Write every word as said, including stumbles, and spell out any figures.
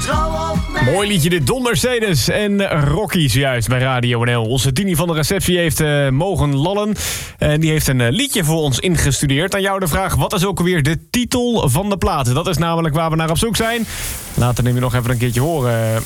vertrouw op mij. Mooi liedje dit, Don Mercedes en Rocky zojuist bij Radio N L. Onze Tini van de receptie heeft uh, mogen lallen. En die heeft een uh, liedje voor ons ingestudeerd. Aan jou de vraag, wat is ook alweer de titel van de plaat? Dat is namelijk waar we naar op zoek zijn. Laten we hem nog even een keertje horen.